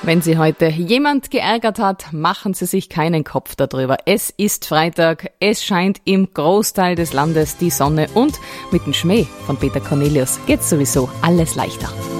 Wenn Sie heute jemand geärgert hat, machen Sie sich keinen Kopf darüber. Es ist Freitag, es scheint im Großteil des Landes die Sonne und mit dem Schmäh von Peter Cornelius geht's sowieso alles leichter.